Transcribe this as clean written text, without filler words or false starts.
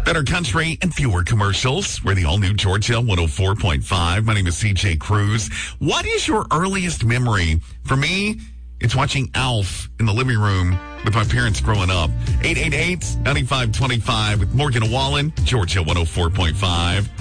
Better country and fewer commercials. We're the all-new George Hill 104.5. My name is CJ Cruz. What is your earliest memory? For me, it's watching Alf in the living room with my parents growing up. 888-9525 with Morgan and Wallen, George Hill 104.5.